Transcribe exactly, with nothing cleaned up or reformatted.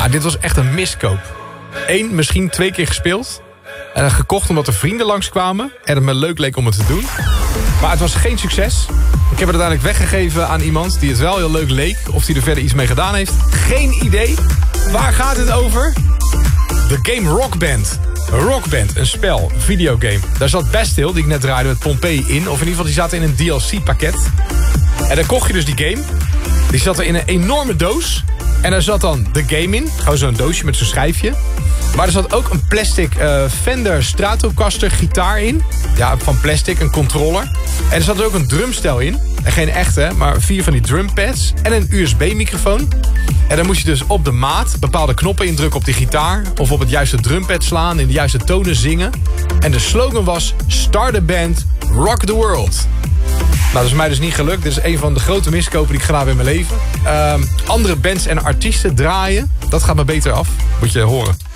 Nou, dit was echt een miskoop. Eén, misschien twee keer gespeeld. En gekocht omdat er vrienden langskwamen. En het me leuk leek om het te doen. Maar het was geen succes. Ik heb het uiteindelijk weggegeven aan iemand die het wel heel leuk leek. Of die er verder iets mee gedaan heeft. Geen idee. Waar gaat het over? De game Rock Band. Rock Band, een spel, een videogame. Daar zat Bastille, die ik net draaide met Pompeii in. Of in ieder geval, die zaten in een D L C pakket. En dan kocht je dus die game. Die zat er in een enorme doos. En daar zat dan de game in. Gewoon zo'n doosje met zo'n schijfje. Maar er zat ook een plastic uh, Fender Stratocaster gitaar in. Ja, van plastic, een controller. En er zat er ook een drumstel in. En geen echte, maar vier van die drumpads. En een U S B-microfoon. En dan moest je dus op de maat bepaalde knoppen indrukken op die gitaar. Of op het juiste drumpad slaan, in de juiste tonen zingen. En de slogan was: Start a band, rock the world. Nou, dat is mij dus niet gelukt. Dit is een van de grote miskopen die ik gedaan heb in mijn leven. Uh, andere bands en artiesten draaien, dat gaat me beter af. Moet je horen.